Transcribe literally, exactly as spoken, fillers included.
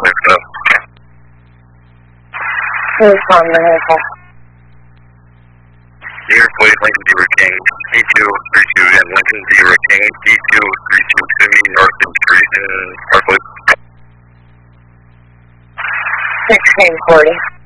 cleared up. Here's from the vehicle. Here, please, Lincoln Zero King, D two three two, and Lincoln Zero King, D two three two, to me, North Street in Park Loop. sixteen forty.